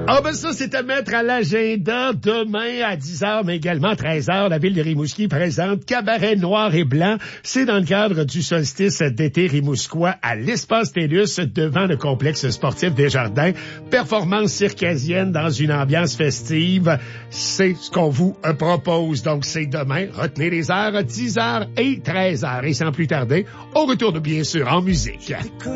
Ah ben ça, c'est à mettre à l'agenda demain à 10h, mais également à 13h. La ville de Rimouski présente Cabaret Noir et Blanc. C'est dans le cadre du solstice d'été rimousquois à l'Espace Télus devant le complexe sportif des Jardins. Performance circasienne dans une ambiance festive. C'est ce qu'on vous propose. Donc c'est demain. Retenez les heures 10h et 13h. Et sans plus tarder, on retourne bien sûr en musique.